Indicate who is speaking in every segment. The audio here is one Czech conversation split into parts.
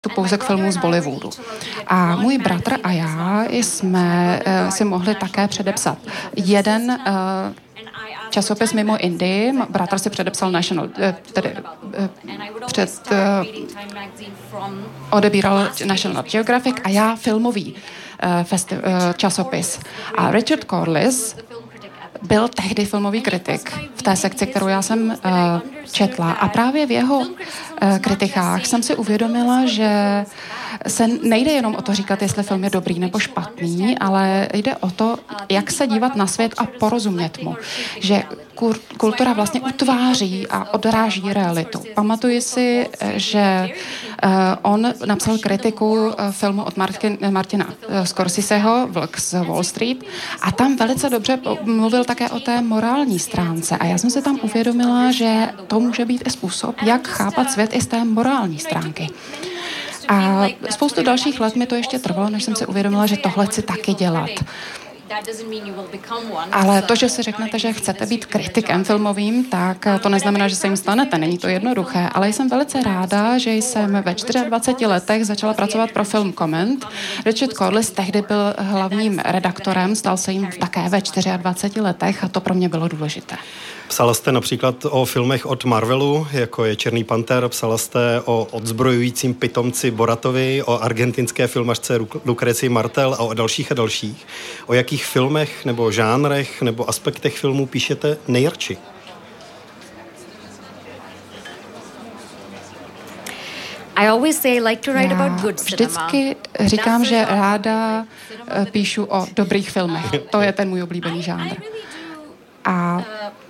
Speaker 1: pouze k filmů z Bollywoodu. A můj bratr a já jsme si mohli také předepsat jeden časopis mimo Indii. Bratr si předepsal National, odebíral National Geographic a já filmový časopis. A Richard Corliss byl tehdy filmový kritik v té sekci, kterou já jsem četla. A právě v jeho kritikách jsem si uvědomila, že se nejde jenom o to říkat, jestli film je dobrý nebo špatný, ale jde o to, jak se dívat na svět a porozumět mu. Že kultura vlastně utváří a odráží realitu. Pamatuji si, že on napsal kritiku filmu od Martina Scorseseho, Vlk z Wall Street, a tam velice dobře mluvil také o té morální stránce. A já jsem se tam uvědomila, že to může být i způsob, jak chápat svět i z té morální stránky. A spoustu dalších let mi to ještě trvalo, než jsem si uvědomila, že tohle chci taky dělat. Ale to, že si řeknete, že chcete být kritikem filmovým, tak to neznamená, že se jim stanete. Není to jednoduché, ale jsem velice ráda, že jsem ve 24 letech začala pracovat pro Film Comment. Richard Corliss tehdy byl hlavním redaktorem, stal se jim také ve 24 letech a to pro mě bylo důležité.
Speaker 2: Psala jste například o filmech od Marvelu, jako je Černý panter, psala jste o odzbrojujícím pitomci Boratovi, o argentinské filmařce Lucrecii Martel a o dalších a dalších. O jakých filmech nebo žánrech nebo aspektech filmů píšete nejradši?
Speaker 1: Já vždycky říkám, že ráda píšu o dobrých filmech. To je ten můj oblíbený žánr. A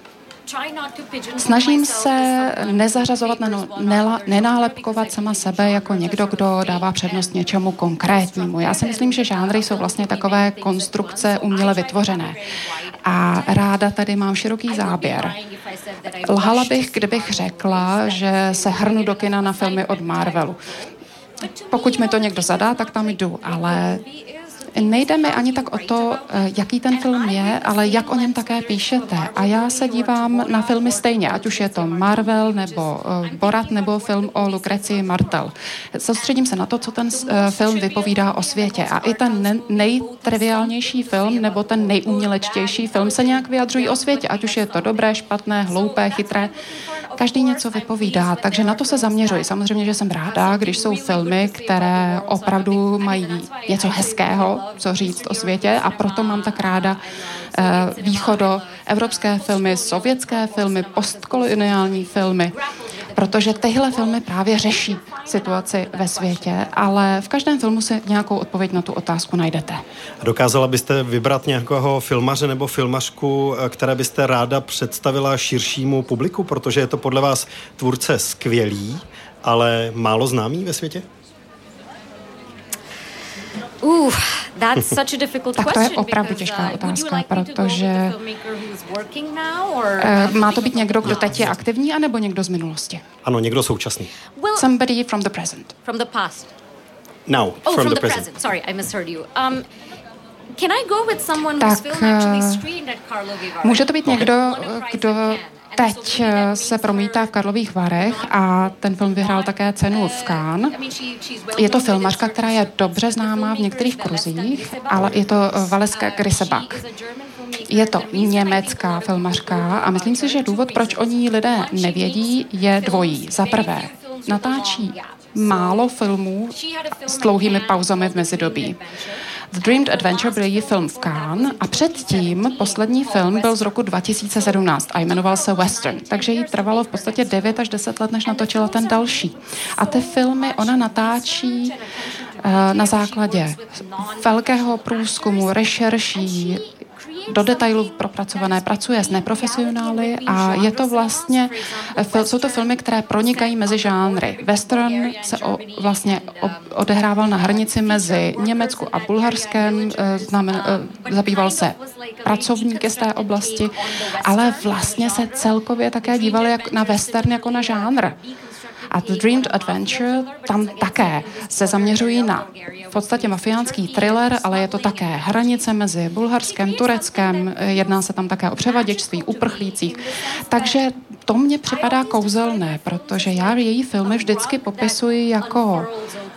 Speaker 1: snažím se nezařazovat, nenálepkovat sama sebe jako někdo, kdo dává přednost něčemu konkrétnímu. Já si myslím, že žánry jsou vlastně takové konstrukce uměle vytvořené. A ráda tady mám široký záběr. Lhala bych, kdybych řekla, že se hrnu do kina na filmy od Marvelu. Pokud mi to někdo zadá, tak tam jdu, ale nejde mi ani tak o to, jaký ten film je, ale jak o něm také píšete. A já se dívám na filmy stejně, ať už je to Marvel, nebo Borat, nebo film o Lucrecii Martel. Soustředím se na to, co ten film vypovídá o světě. A i ten nejtriviálnější film, nebo ten nejumělečtější film se nějak vyjadřují o světě, ať už je to dobré, špatné, hloupé, chytré. Každý něco vypovídá, takže na to se zaměřuji. Samozřejmě, že jsem ráda, když jsou filmy, které opravdu mají něco hezkého, co říct o světě, a proto mám tak ráda východoevropské filmy, sovětské filmy, postkoloniální filmy, protože tyhle filmy právě řeší situaci ve světě, ale v každém filmu si nějakou odpověď na tu otázku najdete.
Speaker 2: Dokázala byste vybrat nějakého filmaře nebo filmařku, které byste ráda představila širšímu publiku, protože je to podle vás tvůrce skvělý, ale málo známý ve světě?
Speaker 1: Tak to je opravdu těžká otázka, protože má to být někdo, kdo teď je aktivní, anebo někdo z minulosti?
Speaker 2: Ano, někdo současný.
Speaker 1: Somebody from the present.
Speaker 3: From the past.
Speaker 2: Now, from the present.
Speaker 3: Sorry, I misheard you. Can I go with someone whose film actually screened at Karlovy Vary?
Speaker 1: Může to být někdo, kdo teď se promítá v Karlových Varech a ten film vyhrál také cenu v Cannes. Je to filmařka, která je dobře známá v některých kruzích, ale je to Valeska Grisebach. Je to německá filmařka a myslím si, že důvod, proč o ní lidé nevědí, je dvojí. Za prvé, natáčí málo filmů s dlouhými pauzami v mezidobí. The Dreamed Adventure byl její film v Cannes a předtím poslední film byl z roku 2017 a jmenoval se Western, takže jí trvalo v podstatě 9 až 10 let, než natočila ten další. A ty filmy ona natáčí na základě velkého průzkumu, rešerší, do detailů propracované, pracuje s neprofesionály a je to vlastně, jsou to filmy, které pronikají mezi žánry. Western se vlastně odehrával na hranici mezi Německu a Bulharskem, zabýval se pracovníky z té oblasti, ale vlastně se celkově také díval na western jako na žánr. A The Dreamed Adventure tam také se zaměřují na v podstatě mafiánský thriller, ale je to také hranice mezi Bulharskem, Tureckem, jedná se tam také o převaděčství, uprchlících. Takže to mně připadá kouzelné, protože já její filmy vždycky popisuji jako